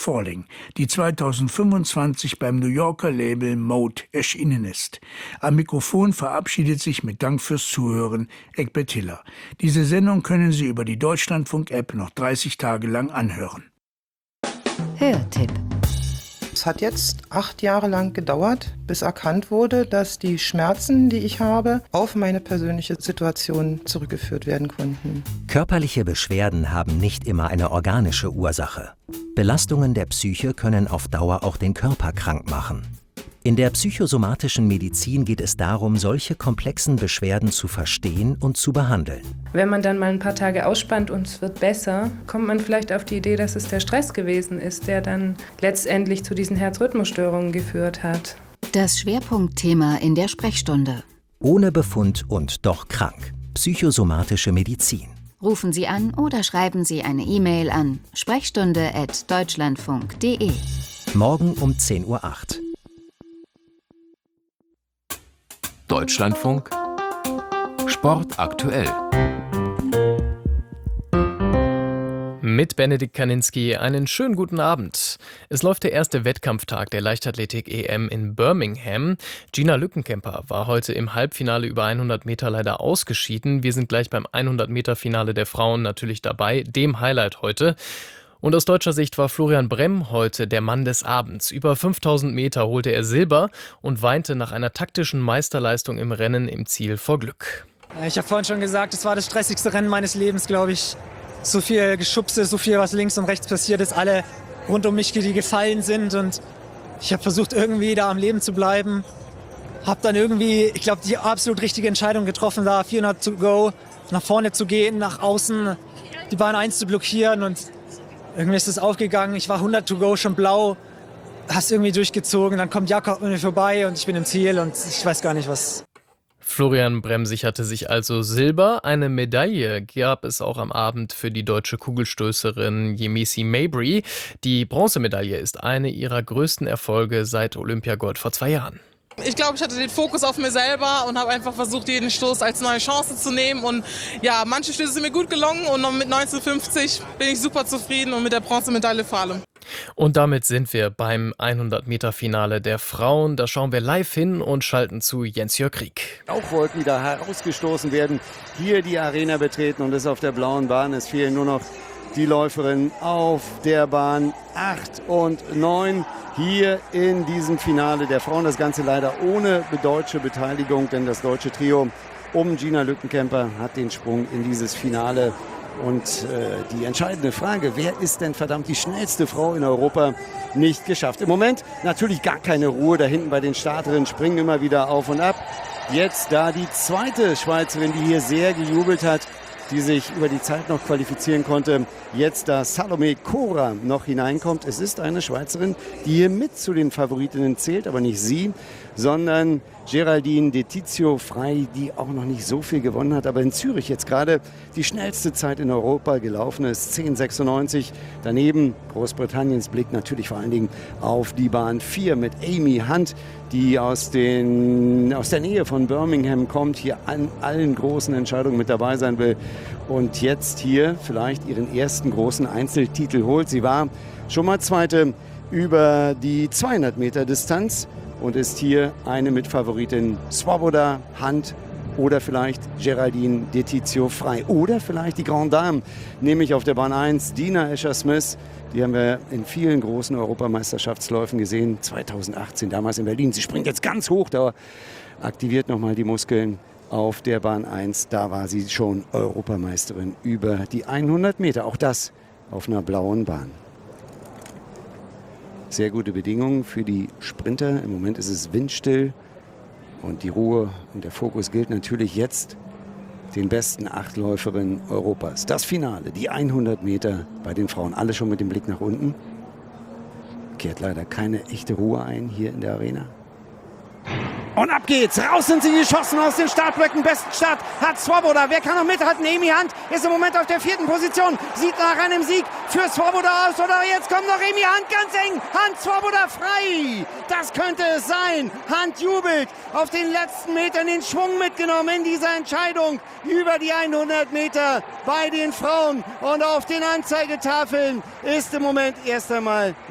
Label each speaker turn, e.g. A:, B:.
A: Falling, die 2025 beim New Yorker Label Mode erschienen ist. Am Mikrofon verabschiedet sich mit Dank fürs Zuhören Egbert Hiller. Diese Sendung können Sie über die Deutschlandfunk-App noch 30 Tage lang anhören.
B: Hörtipp.
C: Es hat jetzt 8 Jahre lang gedauert, bis erkannt wurde, dass die Schmerzen, die ich habe, auf meine persönliche Situation zurückgeführt werden konnten.
D: Körperliche Beschwerden haben nicht immer eine organische Ursache. Belastungen der Psyche können auf Dauer auch den Körper krank machen. In der psychosomatischen Medizin geht es darum, solche komplexen Beschwerden zu verstehen und zu behandeln.
E: Wenn man dann mal ein paar Tage ausspannt und es wird besser, kommt man vielleicht auf die Idee, dass es der Stress gewesen ist, der dann letztendlich zu diesen Herzrhythmusstörungen geführt hat.
B: Das Schwerpunktthema in der Sprechstunde.
D: Ohne Befund und doch krank. Psychosomatische Medizin.
B: Rufen Sie an oder schreiben Sie eine E-Mail an sprechstunde@deutschlandfunk.de.
D: Morgen um 10:08 Uhr.
F: Deutschlandfunk Sport aktuell.
G: Mit Benedikt Kaninski einen schönen guten Abend. Es läuft der erste Wettkampftag der Leichtathletik-EM in Birmingham. Gina Lückenkämper war heute im Halbfinale über 100 Meter leider ausgeschieden. Wir sind gleich beim 100-Meter-Finale der Frauen natürlich dabei, dem Highlight heute. Und aus deutscher Sicht war Florian Bremm heute der Mann des Abends. Über 5000 Meter holte er Silber und weinte nach einer taktischen Meisterleistung im Rennen im Ziel vor Glück.
H: Ich habe vorhin schon gesagt, es war das stressigste Rennen meines Lebens, glaube ich. So viel Geschubse, so viel, was links und rechts passiert ist, alle rund um mich, die gefallen sind. Und ich habe versucht, irgendwie da am Leben zu bleiben. Habe dann irgendwie, ich glaube, die absolut richtige Entscheidung getroffen, da 400 to go, nach vorne zu gehen, nach außen, die Bahn 1 zu blockieren. Und irgendwie ist es aufgegangen, ich war 100 to go, schon blau, hast irgendwie durchgezogen, dann kommt Jakob mir vorbei und ich bin im Ziel und ich weiß gar nicht was.
G: Florian Bremm sicherte sich also Silber. Eine Medaille gab es auch am Abend für die deutsche Kugelstößerin Yemisi Mabry. Die Bronzemedaille ist eine ihrer größten Erfolge seit Olympiagold vor 2 Jahren.
I: Ich glaube, ich hatte den Fokus auf mir selber und habe einfach versucht, jeden Stoß als neue Chance zu nehmen. Und ja, manche Stöße sind mir gut gelungen und mit 1950 bin ich super zufrieden und mit der Bronzemedaille vor allem.
G: Und damit sind wir beim 100-Meter-Finale der Frauen. Da schauen wir live hin und schalten zu Jens-Jörg Krieg.
J: Rauchwolken, die da herausgestoßen werden, hier die Arena betreten und es auf der blauen Bahn. Es fehlen nur noch die Läuferinnen auf der Bahn 8 und 9. Hier in diesem Finale der Frauen. Das Ganze leider ohne deutsche Beteiligung, denn das deutsche Trio um Gina Lückenkämper hat den Sprung in dieses Finale. Und die entscheidende Frage, wer ist denn verdammt die schnellste Frau in Europa, nicht geschafft? Im Moment natürlich gar keine Ruhe. Da hinten bei den Starterinnen springen immer wieder auf und ab. Jetzt da die zweite Schweizerin, die hier sehr gejubelt hat, die sich über die Zeit noch qualifizieren konnte. Jetzt da Salome Cora noch hineinkommt. Es ist eine Schweizerin, die hier mit zu den Favoritinnen zählt, aber nicht sie, sondern Geraldine Detizio Frey, die auch noch nicht so viel gewonnen hat, aber in Zürich jetzt gerade die schnellste Zeit in Europa gelaufen ist, 10,96. Daneben Großbritanniens Blick natürlich vor allen Dingen auf die Bahn 4 mit Amy Hunt, die aus der Nähe von Birmingham kommt, hier an allen großen Entscheidungen mit dabei sein will und jetzt hier vielleicht ihren ersten großen Einzeltitel holt. Sie war schon mal Zweite über die 200 Meter Distanz und ist hier eine Mitfavoritin Swoboda, Hunt oder vielleicht Geraldine Detizio Frey oder vielleicht die Grande Dame, nämlich auf der Bahn 1 Dina Escher-Smith. Die haben wir in vielen großen Europameisterschaftsläufen gesehen, 2018 damals in Berlin. Sie springt jetzt ganz hoch, da aktiviert nochmal die Muskeln auf der Bahn 1. Da war sie schon Europameisterin über die 100 Meter, auch das auf einer blauen Bahn. Sehr gute Bedingungen für die Sprinter. Im Moment ist es windstill und die Ruhe und der Fokus gilt natürlich jetzt den besten 8 Läuferinnen Europas. Das Finale, die 100 Meter bei den Frauen. Alle schon mit dem Blick nach unten. Kehrt leider keine echte Ruhe ein hier in der Arena. Und ab geht's. Raus sind sie geschossen aus den Startblöcken. Besten Start hat Swoboda. Wer kann noch mithalten? Amy Hunt ist im Moment auf der 4. Position. Sieht nach einem Sieg für Swoboda aus. Oder jetzt kommt noch Amy Hunt ganz eng. Hunt, Swoboda frei. Das könnte es sein. Hunt jubelt. Auf den letzten Metern den Schwung mitgenommen in dieser Entscheidung über die 100 Meter bei den Frauen. Und auf den Anzeigetafeln ist im Moment erst einmal